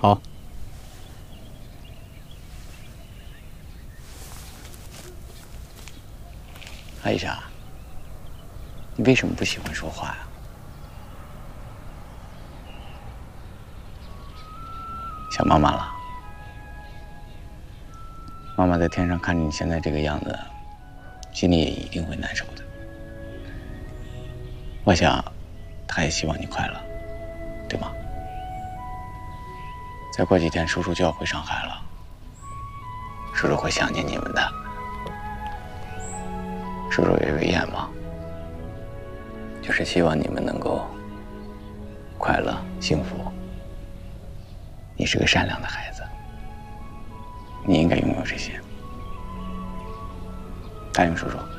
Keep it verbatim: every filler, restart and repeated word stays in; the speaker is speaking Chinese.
好。 阿霞，你为什么不喜欢说话呀？想妈妈了？妈妈在天上看着你现在这个样子，心里也一定会难受的。我想，她也希望你快乐，对吗？再过几天，叔叔就要回上海了，叔叔会想念你们的。叔叔有一个愿望，就是希望你们能够快乐、幸福。你是个善良的孩子，你应该拥有这些。答应叔叔。